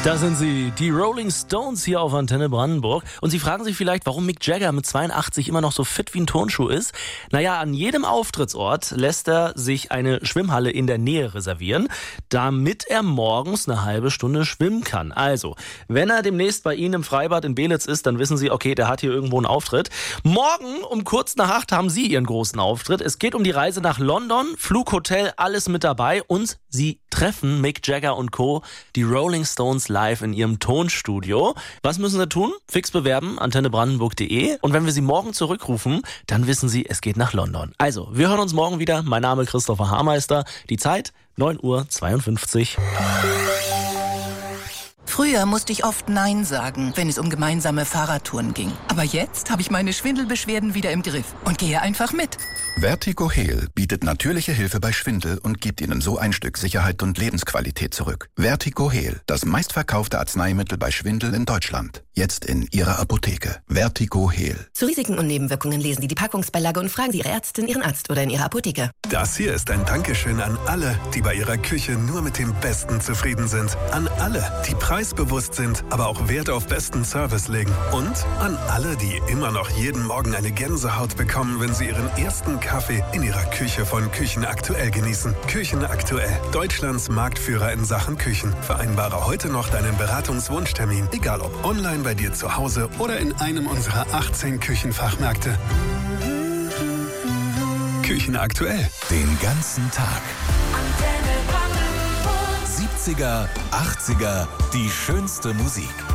Da sind sie, die Rolling Stones hier auf Antenne Brandenburg. Und Sie fragen sich vielleicht, warum Mick Jagger mit 82 immer noch so fit wie ein Turnschuh ist. Naja, an jedem Auftrittsort lässt er sich eine Schwimmhalle in der Nähe reservieren, damit er morgens eine halbe Stunde schwimmen kann. Also, wenn er demnächst bei Ihnen im Freibad in Belitz ist, dann wissen Sie, okay, der hat hier irgendwo einen Auftritt. Morgen um kurz nach 8 haben Sie Ihren großen Auftritt. Es geht um die Reise nach London, Flug, Hotel, alles mit dabei. Und Sie treffen Mick Jagger und Co., die Rolling Stones live in ihrem Tonstudio. Was müssen Sie tun? Fix bewerben, antennebrandenburg.de. Und wenn wir Sie morgen zurückrufen, dann wissen Sie, es geht nach London. Also, wir hören uns morgen wieder. Mein Name ist Christopher Haarmeister. Die Zeit 9:52 Uhr. Früher musste ich oft Nein sagen, wenn es um gemeinsame Fahrradtouren ging. Aber jetzt habe ich meine Schwindelbeschwerden wieder im Griff und gehe einfach mit. Vertigo Heal bietet natürliche Hilfe bei Schwindel und gibt Ihnen so ein Stück Sicherheit und Lebensqualität zurück. Vertigo Heal, das meistverkaufte Arzneimittel bei Schwindel in Deutschland. Jetzt in Ihrer Apotheke. Vertigo Heal. Zu Risiken und Nebenwirkungen lesen Sie die Packungsbeilage und fragen Sie Ihre Ärztin, Ihren Arzt oder in Ihrer Apotheke. Das hier ist ein Dankeschön an alle, die bei ihrer Küche nur mit dem Besten zufrieden sind. An alle, die preisbewusst sind, aber auch Wert auf besten Service legen. Und an alle, die immer noch jeden Morgen eine Gänsehaut bekommen, wenn sie ihren ersten Kaffee in ihrer Küche von Küchen Aktuell genießen. Küchen Aktuell, Deutschlands Marktführer in Sachen Küchen. Vereinbare heute noch deinen Beratungswunschtermin, egal ob online bei dir zu Hause oder in einem unserer 18 Küchenfachmärkte. Küchen Aktuell. Den ganzen Tag. 70er, 80er, die schönste Musik.